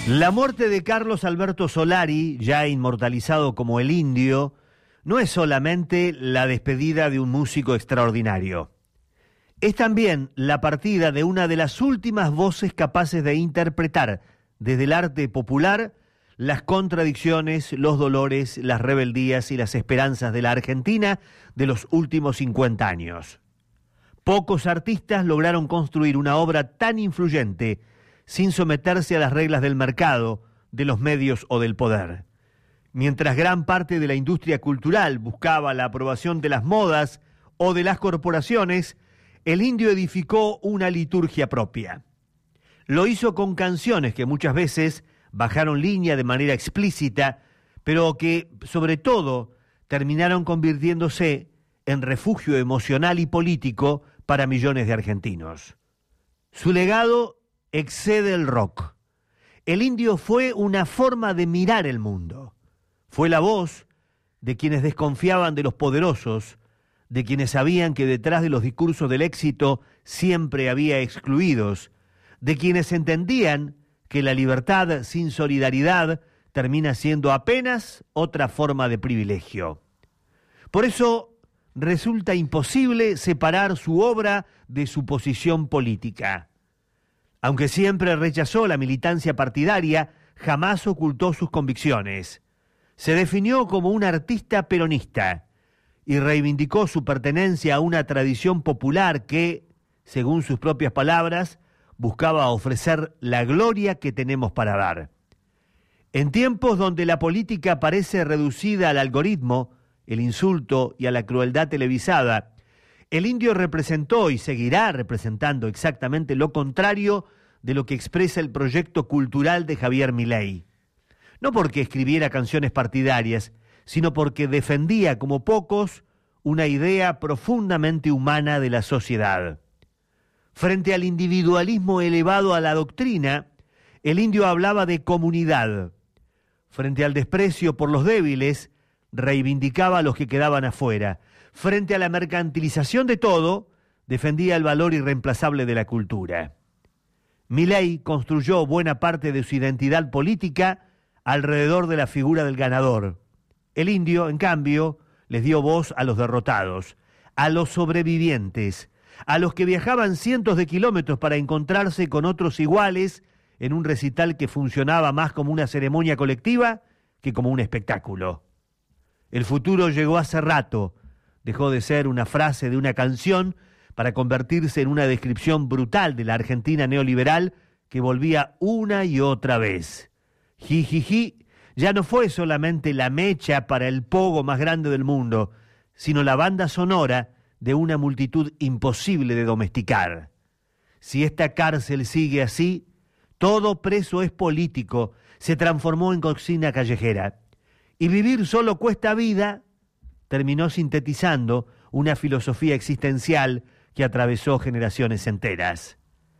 La muerte de Carlos Alberto Solari, ya inmortalizado como el Indio, no es solamente la despedida de un músico extraordinario. Es también la partida de una de las últimas voces capaces de interpretar desde el arte popular las contradicciones, los dolores, las rebeldías y las esperanzas de la Argentina de los últimos 50 años. Pocos artistas lograron construir una obra tan influyente sin someterse a las reglas del mercado, de los medios o del poder. Mientras gran parte de la industria cultural buscaba la aprobación de las modas o de las corporaciones, el Indio edificó una liturgia propia. Lo hizo con canciones que muchas veces bajaron línea de manera explícita, pero que, sobre todo, terminaron convirtiéndose en refugio emocional y político para millones de argentinos. Su legado excede el rock. El Indio fue una forma de mirar el mundo. Fue la voz de quienes desconfiaban de los poderosos, de quienes sabían que detrás de los discursos del éxito siempre había excluidos, de quienes entendían que la libertad sin solidaridad termina siendo apenas otra forma de privilegio. Por eso resulta imposible separar su obra de su posición política. Aunque siempre rechazó la militancia partidaria, jamás ocultó sus convicciones. Se definió como un artista peronista y reivindicó su pertenencia a una tradición popular que, según sus propias palabras, buscaba ofrecer la gloria que tenemos para dar. En tiempos donde la política parece reducida al algoritmo, el insulto y a la crueldad televisada, el Indio representó y seguirá representando exactamente lo contrario de lo que expresa el proyecto cultural de Javier Milei. No porque escribiera canciones partidarias, sino porque defendía como pocos una idea profundamente humana de la sociedad. Frente al individualismo elevado a la doctrina, el Indio hablaba de comunidad. Frente al desprecio por los débiles, reivindicaba a los que quedaban afuera. Frente a la mercantilización de todo, defendía el valor irreemplazable de la cultura. Milei construyó buena parte de su identidad política alrededor de la figura del ganador. El Indio, en cambio, les dio voz a los derrotados, a los sobrevivientes, a los que viajaban cientos de kilómetros para encontrarse con otros iguales en un recital que funcionaba más como una ceremonia colectiva que como un espectáculo. El futuro llegó hace rato, dejó de ser una frase de una canción para convertirse en una descripción brutal de la Argentina neoliberal que volvía una y otra vez. Jijiji ya no fue solamente la mecha para el pogo más grande del mundo, sino la banda sonora de una multitud imposible de domesticar. Si esta cárcel sigue así, todo preso es político, se transformó en cocina callejera. Y vivir solo cuesta vida, terminó sintetizando una filosofía existencial que atravesó generaciones enteras.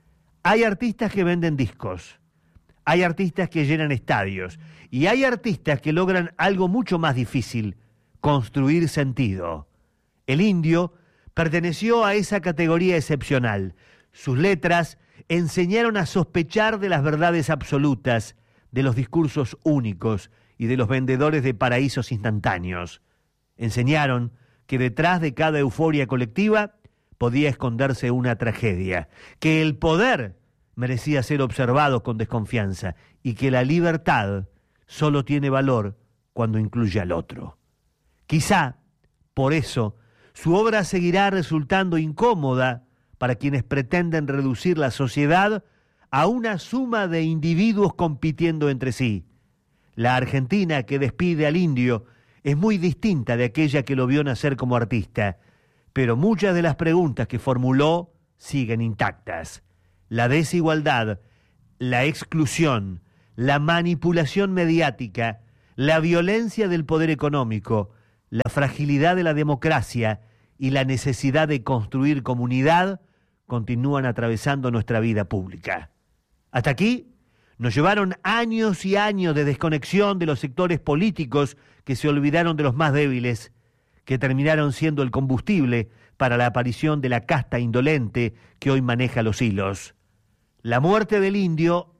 Hay artistas que venden discos, hay artistas que llenan estadios, y hay artistas que logran algo mucho más difícil, construir sentido. El Indio perteneció a esa categoría excepcional. Sus letras enseñaron a sospechar de las verdades absolutas, de los discursos únicos y de los vendedores de paraísos instantáneos. Enseñaron que detrás de cada euforia colectiva podía esconderse una tragedia, que el poder merecía ser observado con desconfianza y que la libertad solo tiene valor cuando incluye al otro. Quizá, por eso, su obra seguirá resultando incómoda para quienes pretenden reducir la sociedad a una suma de individuos compitiendo entre sí. La Argentina que despide al Indio es muy distinta de aquella que lo vio nacer como artista, pero muchas de las preguntas que formuló siguen intactas. La desigualdad, la exclusión, la manipulación mediática, la violencia del poder económico, la fragilidad de la democracia y la necesidad de construir comunidad continúan atravesando nuestra vida pública. Hasta aquí nos llevaron años y años de desconexión de los sectores políticos que se olvidaron de los más débiles, que terminaron siendo el combustible para la aparición de la casta indolente que hoy maneja los hilos. La muerte del Indio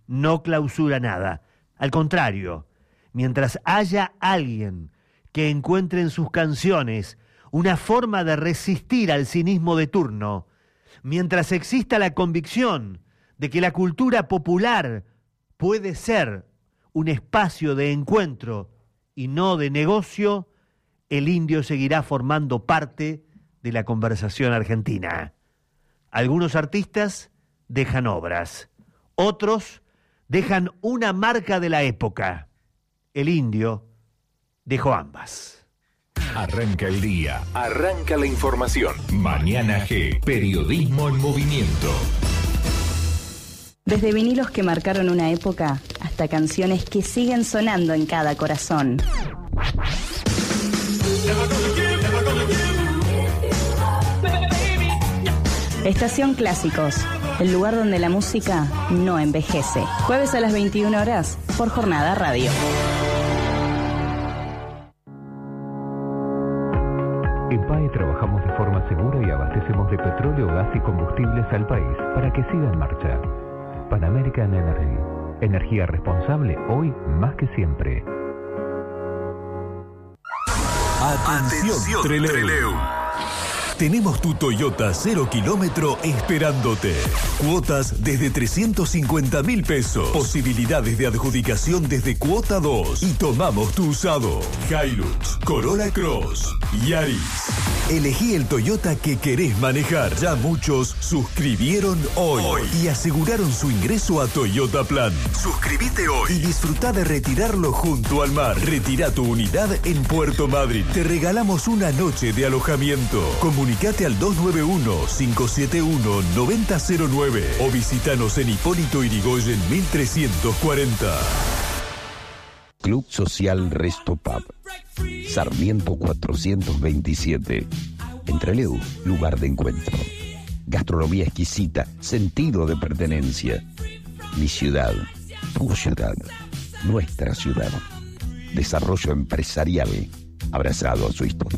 no clausura nada. Al contrario, mientras haya alguien que encuentre en sus canciones una forma de resistir al cinismo de turno, mientras exista la convicción de que la cultura popular puede ser un espacio de encuentro y no de negocio, el indio seguirá formando parte de la conversación argentina. Algunos artistas dejan obras, otros dejan una marca de la época. El indio dejó ambas. Arranca el día, arranca la información. Mañana G, periodismo en movimiento. Desde vinilos que marcaron una época hasta canciones que siguen sonando en cada corazón. Estación Clásicos, el lugar donde la música no envejece. Jueves a las 21 horas por Jornada Radio. En PAE trabajamos de forma segura y abastecemos de petróleo, gas y combustibles al país para que siga en marcha. Pan American Energy. Energía responsable hoy más que siempre. Atención, Trelew. Tenemos tu Toyota 0 kilómetro esperándote. Cuotas desde 350.000 pesos. Posibilidades de adjudicación desde cuota 2. Y tomamos tu usado. Hilux, Corolla Cross, Yaris. Elegí el Toyota que querés manejar. Ya muchos suscribieron hoy y aseguraron su ingreso a Toyota Plan. Suscríbete hoy y disfruta de retirarlo junto al mar. Retira tu unidad en Puerto Madryn. Te regalamos una noche de alojamiento. Comunicate al 291-571-9009 o visítanos en Hipólito Yrigoyen 1340. Club Social Resto Pub, Sarmiento 427, en Trelew, lugar de encuentro. Gastronomía exquisita, sentido de pertenencia. Mi ciudad, tu ciudad, nuestra ciudad. Desarrollo empresarial, abrazado a su historia.